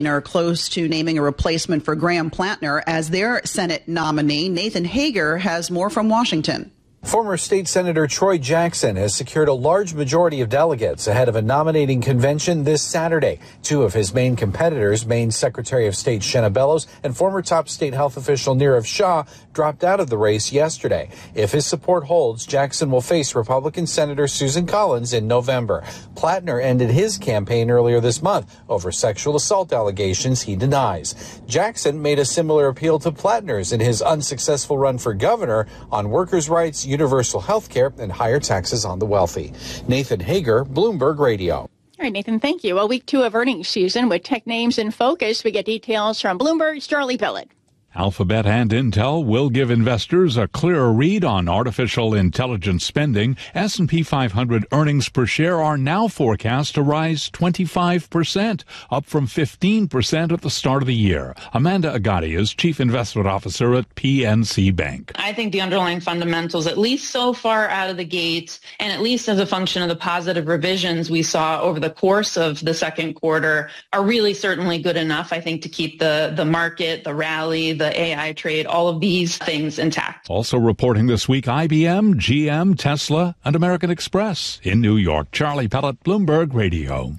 are close to naming a replacement for Graham Plantner as their Senate nominee. Nathan Hager has more from Washington. Former State Senator Troy Jackson has secured a large majority of delegates ahead of a nominating convention this Saturday. Two of his main competitors, Maine Secretary of State Shenna Bellows and former top state health official Nirav Shah, dropped out of the race yesterday. If his support holds, Jackson will face Republican Senator Susan Collins in November. Plantner ended his campaign earlier this month over sexual assault allegations he denies. Jackson made a similar appeal to Plantner's in his unsuccessful run for governor on workers' rights, universal health care, and higher taxes on the wealthy. Nathan Hager, Bloomberg Radio. All right, Nathan, thank you. Well, week 2 of earnings season with tech names in focus. We get details from Bloomberg's Charlie Pillett. Alphabet and Intel will give investors a clearer read on artificial intelligence spending. S&P 500 earnings per share are now forecast to rise 25%, up from 15% at the start of the year. Amanda Agati is Chief Investment Officer at PNC Bank. I think the underlying fundamentals, at least so far out of the gates, and at least as a function of the positive revisions we saw over the course of the second quarter, are really certainly good enough, I think, to keep the market, the rally, the AI trade, all of these things intact. Also reporting this week, IBM, GM, Tesla, and American Express. In New York, Charlie Pellett, Bloomberg Radio.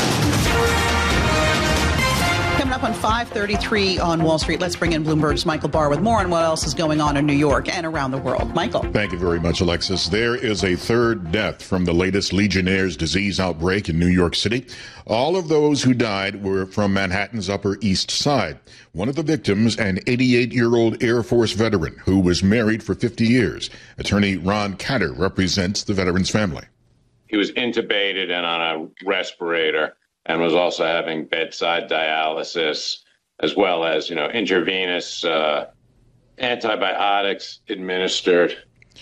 Coming up on 5:33 on Wall Street, let's bring in Bloomberg's Michael Barr with more on what else is going on in New York and around the world. Michael. Thank you very much, Alexis. There is a third death from the latest Legionnaire's disease outbreak in New York City. All of those who died were from Manhattan's Upper East Side. One of the victims, an 88-year-old Air Force veteran who was married for 50 years. Attorney Ron Catter represents the veteran's family. He was intubated and on a respirator and was also having bedside dialysis, as well as, intravenous antibiotics administered.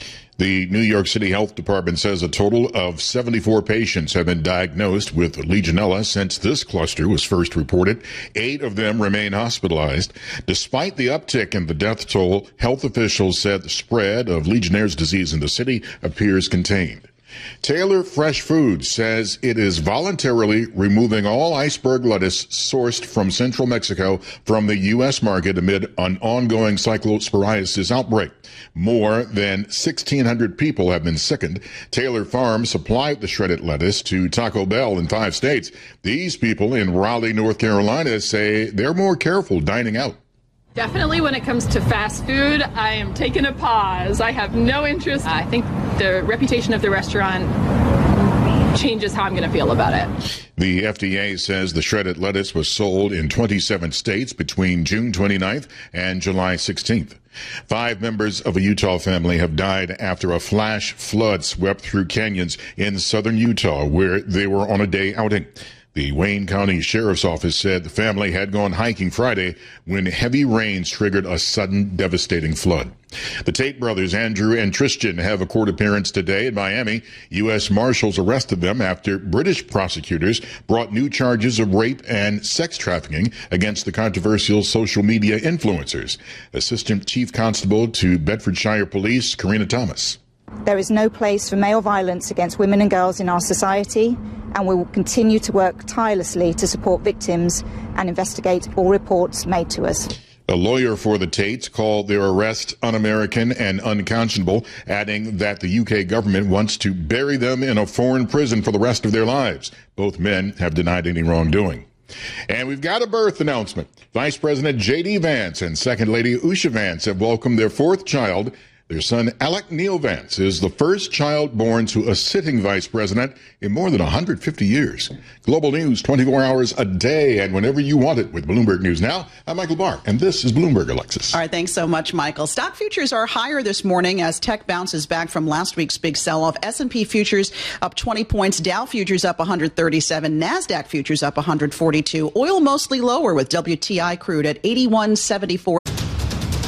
The New York City Health Department says a total of 74 patients have been diagnosed with Legionella since this cluster was first reported. 8 of them remain hospitalized. Despite the uptick in the death toll, health officials said the spread of Legionnaire's disease in the city appears contained. Taylor Fresh Foods says it is voluntarily removing all iceberg lettuce sourced from central Mexico from the U.S. market amid an ongoing cyclosporiasis outbreak. More than 1,600 people have been sickened. Taylor Farms supplied the shredded lettuce to Taco Bell in 5 states. These people in Raleigh, North Carolina say they're more careful dining out. Definitely when it comes to fast food, I am taking a pause. I have no interest. I think the reputation of the restaurant changes how I'm going to feel about it. The FDA says the shredded lettuce was sold in 27 states between June 29th and July 16th. 5 members of a Utah family have died after a flash flood swept through canyons in southern Utah where they were on a day outing. The Wayne County Sheriff's Office said the family had gone hiking Friday when heavy rains triggered a sudden devastating flood. The Tate brothers, Andrew and Tristan, have a court appearance today in Miami. U.S. Marshals arrested them after British prosecutors brought new charges of rape and sex trafficking against the controversial social media influencers. Assistant Chief Constable to Bedfordshire Police, Karina Thomas. There is no place for male violence against women and girls in our society, and we will continue to work tirelessly to support victims and investigate all reports made to us. A lawyer for the Tates called their arrest un-American and unconscionable, adding that the UK government wants to bury them in a foreign prison for the rest of their lives. Both men have denied any wrongdoing. And we've got a birth announcement. Vice President J.D. Vance and Second Lady Usha Vance have welcomed their 4th child. Their son, Alec Neil Vance, is the first child born to a sitting vice president in more than 150 years. Global news 24 hours a day and whenever you want it with Bloomberg News Now. I'm Michael Barr, and this is Bloomberg, Alexis. All right, thanks so much, Michael. Stock futures are higher this morning as tech bounces back from last week's big sell-off. S&P futures up 20 points, Dow futures up 137, NASDAQ futures up 142. Oil mostly lower with WTI crude at 81.74.